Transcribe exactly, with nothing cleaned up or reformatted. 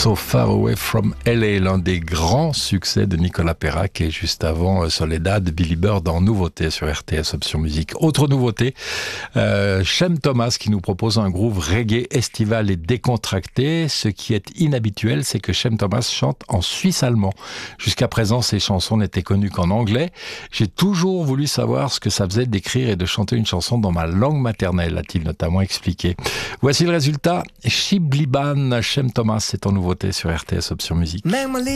So Far Away from L A, l'un des grands succès de Nicolas Perrac, et juste avant Soledad, Billy Bird en nouveauté sur R T S Option Musique. Autre nouveauté, euh, Shem Thomas qui nous propose un groove reggae estival et décontracté. Ce qui est inhabituel, c'est que Shem Thomas chante en suisse allemand. Jusqu'à présent, ses chansons n'étaient connues qu'en anglais. J'ai toujours voulu savoir ce que ça faisait d'écrire et de chanter une chanson dans ma langue maternelle, a-t-il notamment expliqué. Voici le résultat. Shibliban, Shem Thomas, c'est en nouveauté sur R T S Option Musique.